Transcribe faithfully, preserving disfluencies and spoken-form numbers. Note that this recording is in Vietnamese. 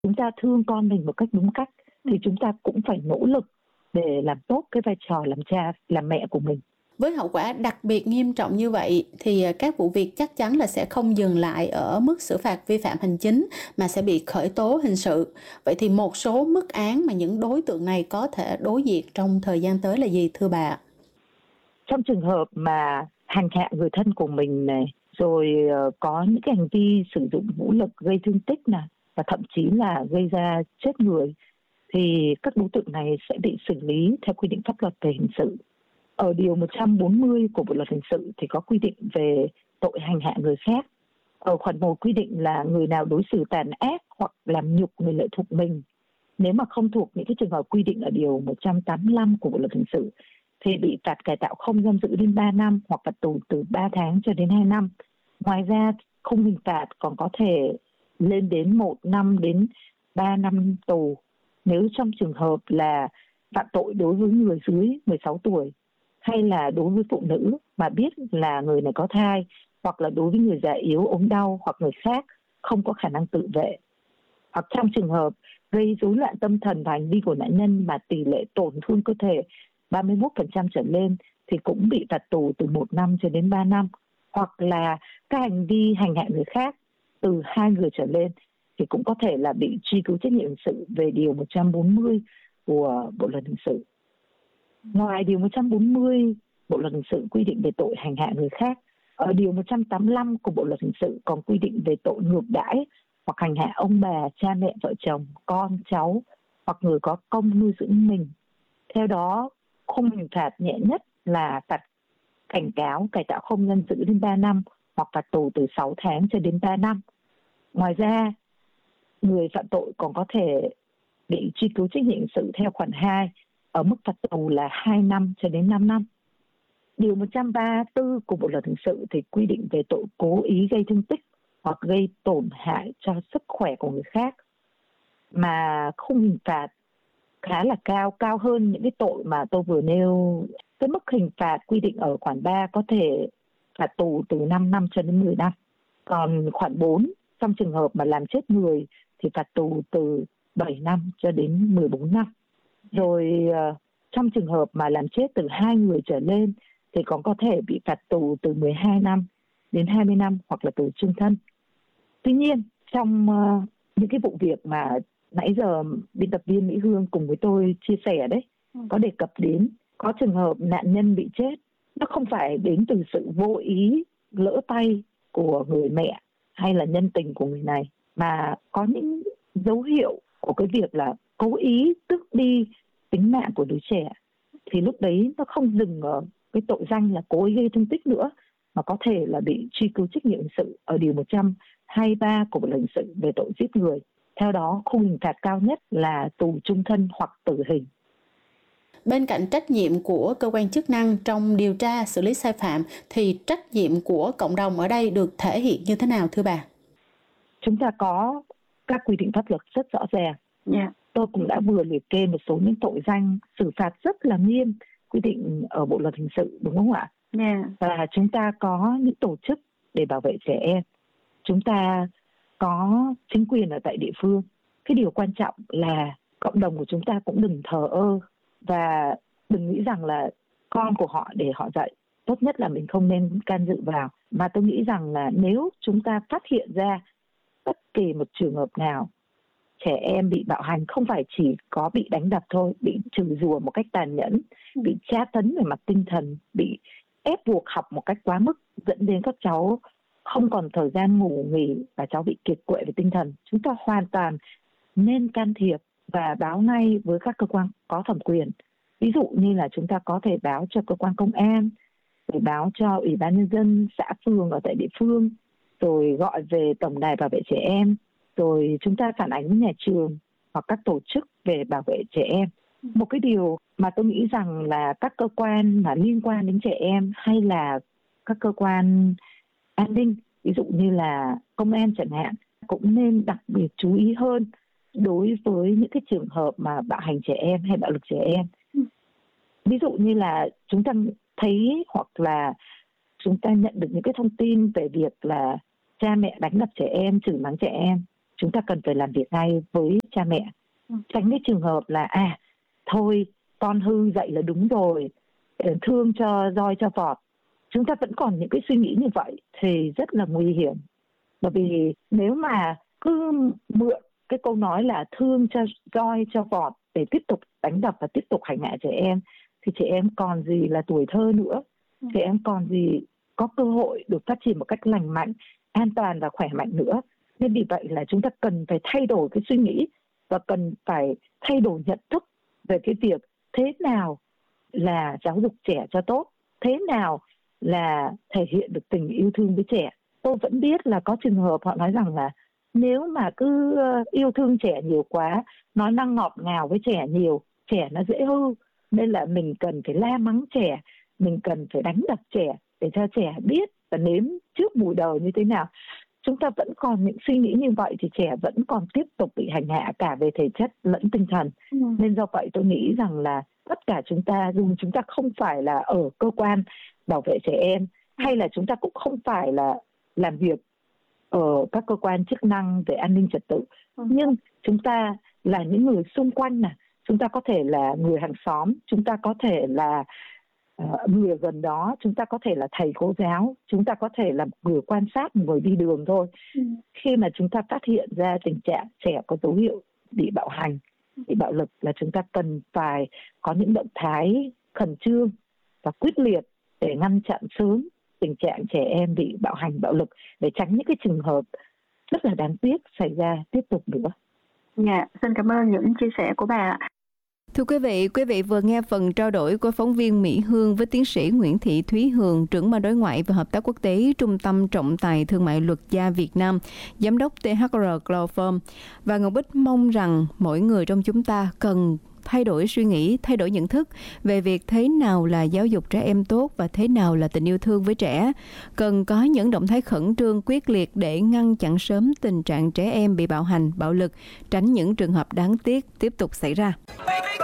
chúng ta thương con mình một cách đúng cách thì chúng ta cũng phải nỗ lực để làm tốt cái vai trò làm cha, làm mẹ của mình. Với hậu quả đặc biệt nghiêm trọng như vậy thì các vụ việc chắc chắn là sẽ không dừng lại ở mức xử phạt vi phạm hành chính mà sẽ bị khởi tố hình sự. Vậy thì một số mức án mà những đối tượng này có thể đối diện trong thời gian tới là gì thưa bà? Trong trường hợp mà hành hạ người thân của mình này, rồi có những cái hành vi sử dụng vũ lực gây thương tích này và thậm chí là gây ra chết người thì các đối tượng này sẽ bị xử lý theo quy định pháp luật về hình sự. Ở điều một trăm bốn mươi của Bộ luật hình sự thì có quy định về tội hành hạ người khác. Ở khoản một quy định là người nào đối xử tàn ác hoặc làm nhục người lệ thuộc mình. Nếu mà không thuộc những cái trường hợp quy định ở điều một trăm tám mươi lăm của Bộ luật hình sự thì bị phạt cải tạo không giam giữ đến ba năm hoặc phạt tù từ ba tháng cho đến hai năm. Ngoài ra, khung hình phạt còn có thể lên đến một năm đến ba năm tù nếu trong trường hợp là phạm tội đối với người dưới mười sáu tuổi, hay là đối với phụ nữ mà biết là người này có thai, hoặc là đối với người già yếu, ốm đau hoặc người khác không có khả năng tự vệ. Hoặc trong trường hợp gây rối loạn tâm thần và hành vi của nạn nhân mà tỷ lệ tổn thương cơ thể ba mươi mốt phần trăm trở lên thì cũng bị phạt tù từ một năm cho đến ba năm. Hoặc là các hành vi hành hạ người khác từ hai người trở lên thì cũng có thể là bị truy cứu trách nhiệm hình sự về điều một trăm bốn mươi của Bộ luật hình sự. Ngoài điều một trăm bốn mươi Bộ luật hình sự quy định về tội hành hạ người khác, ở điều một trăm tám mươi lăm của Bộ luật hình sự còn quy định về tội ngược đãi hoặc hành hạ ông bà, cha mẹ, vợ chồng, con, cháu hoặc người có công nuôi dưỡng mình. Theo đó, khung hình phạt nhẹ nhất là phạt cảnh cáo, cải tạo không giam giữ đến ba năm hoặc phạt tù từ sáu tháng cho đến ba năm. Ngoài ra, người phạm tội còn có thể bị truy cứu trách nhiệm hình sự theo khoản hai ở mức phạt tù là hai năm cho đến năm năm. Điều một trăm ba mươi tư của Bộ luật hình sự thì quy định về tội cố ý gây thương tích hoặc gây tổn hại cho sức khỏe của người khác, mà khung hình phạt khá là cao, cao hơn những cái tội mà tôi vừa nêu. Cái mức hình phạt quy định ở khoản ba có thể phạt tù từ năm năm cho đến mười năm. Còn khoản bốn, trong trường hợp mà làm chết người thì phạt tù từ bảy năm cho đến mười bốn năm. Rồi trong trường hợp mà làm chết từ hai người trở lên thì còn có thể bị phạt tù từ mười hai năm đến hai mươi năm hoặc là tù chung thân. Tuy nhiên, trong uh, những cái vụ việc mà nãy giờ biên tập viên Mỹ Hương cùng với tôi chia sẻ đấy, có đề cập đến, có trường hợp nạn nhân bị chết, nó không phải đến từ sự vô ý, lỡ tay của người mẹ hay là nhân tình của người này, mà có những dấu hiệu của cái việc là cố ý tước đi tính mạng của đứa trẻ. Thì lúc đấy nó không dừng ở cái tội danh là cố ý gây thương tích nữa, mà có thể là bị truy cứu trách nhiệm hình sự ở điều một trăm hai mươi ba của Bộ luật hình sự về tội giết người. Theo đó, khung hình phạt cao nhất là tù chung thân hoặc tử hình. Bên cạnh trách nhiệm của cơ quan chức năng trong điều tra xử lý sai phạm thì trách nhiệm của cộng đồng ở đây được thể hiện như thế nào thưa bà? Chúng ta có các quy định pháp luật rất rõ ràng. Yeah. Tôi cũng đã vừa liệt kê một số những tội danh xử phạt rất là nghiêm quy định ở Bộ luật hình sự, đúng không ạ? Yeah. Và chúng ta có những tổ chức để bảo vệ trẻ em. Chúng ta có chính quyền ở tại địa phương. Cái điều quan trọng là cộng đồng của chúng ta cũng đừng thờ ơ và đừng nghĩ rằng là con của họ để họ dạy. Tốt nhất là mình không nên can dự vào. Mà tôi nghĩ rằng là nếu chúng ta phát hiện ra bất kỳ một trường hợp nào trẻ em bị bạo hành, không phải chỉ có bị đánh đập thôi, bị chửi rủa một cách tàn nhẫn, bị tra tấn về mặt tinh thần, bị ép buộc học một cách quá mức, dẫn đến các cháu không còn thời gian ngủ nghỉ và cháu bị kiệt quệ về tinh thần, chúng ta hoàn toàn nên can thiệp và báo ngay với các cơ quan có thẩm quyền. Ví dụ như là chúng ta có thể báo cho cơ quan công an, rồi báo cho Ủy ban Nhân dân xã phường ở tại địa phương, rồi gọi về Tổng đài bảo vệ trẻ em, rồi chúng ta phản ánh với nhà trường hoặc các tổ chức về bảo vệ trẻ em. Một cái điều mà tôi nghĩ rằng là các cơ quan mà liên quan đến trẻ em hay là các cơ quan an ninh, ví dụ như là công an chẳng hạn, cũng nên đặc biệt chú ý hơn đối với những cái trường hợp mà bạo hành trẻ em hay bạo lực trẻ em. Ví dụ như là chúng ta thấy hoặc là chúng ta nhận được những cái thông tin về việc là cha mẹ đánh đập trẻ em, chửi mắng trẻ em. chúng ta cần phải làm việc ngay với cha mẹ. Tránh cái trường hợp là à thôi con hư dạy là đúng rồi, thương cho roi cho vọt. Chúng ta vẫn còn những cái suy nghĩ như vậy thì rất là nguy hiểm. Bởi vì nếu mà cứ mượn cái câu nói là thương cho roi cho vọt để tiếp tục đánh đập và tiếp tục hành hạ trẻ em, thì trẻ em còn gì là tuổi thơ nữa. Trẻ em còn gì có cơ hội được phát triển một cách lành mạnh, an toàn và khỏe mạnh nữa. Nên vì vậy là chúng ta cần phải thay đổi cái suy nghĩ và cần phải thay đổi nhận thức về cái việc thế nào là giáo dục trẻ cho tốt, thế nào là thể hiện được tình yêu thương với trẻ. Tôi vẫn biết là có trường hợp họ nói rằng là nếu mà cứ yêu thương trẻ nhiều quá, nói năng ngọt ngào với trẻ nhiều, trẻ nó dễ hư. Nên là mình cần phải la mắng trẻ, mình cần phải đánh đập trẻ để cho trẻ biết và nếm trước mùi đời như thế nào. Chúng ta vẫn còn những suy nghĩ như vậy thì trẻ vẫn còn tiếp tục bị hành hạ cả về thể chất lẫn tinh thần. Ừ. Nên do vậy tôi nghĩ rằng là tất cả chúng ta, dù chúng ta không phải là ở cơ quan bảo vệ trẻ em, hay là chúng ta cũng không phải là làm việc ở các cơ quan chức năng về an ninh trật tự, ừ. nhưng chúng ta là những người xung quanh này, chúng ta có thể là người hàng xóm, chúng ta có thể là uh, người ở gần đó, chúng ta có thể là thầy cô giáo, chúng ta có thể là người quan sát, người đi đường thôi. Ừ. Khi mà chúng ta phát hiện ra tình trạng trẻ có dấu hiệu bị bạo hành, bị bạo lực, là chúng ta cần phải có những động thái khẩn trương và quyết liệt để ngăn chặn sớm tình trạng trẻ em bị bạo hành, bạo lực, để tránh những cái trường hợp rất là đáng tiếc xảy ra tiếp tục nữa. Dạ, xin cảm ơn những chia sẻ của bà. Thưa quý vị, quý vị vừa nghe phần trao đổi của phóng viên Mỹ Hương với tiến sĩ Nguyễn Thị Thúy Hường, trưởng ban đối ngoại và hợp tác quốc tế Trung tâm Trọng tài Thương mại Luật gia Việt Nam, giám đốc tê hát rờ Law Firm. Và Ngọc Bích mong rằng mỗi người trong chúng ta cần thay đổi suy nghĩ, thay đổi nhận thức về việc thế nào là giáo dục trẻ em tốt và thế nào là tình yêu thương với trẻ. Cần có những động thái khẩn trương quyết liệt để ngăn chặn sớm tình trạng trẻ em bị bạo hành, bạo lực, tránh những trường hợp đáng tiếc tiếp tục xảy ra.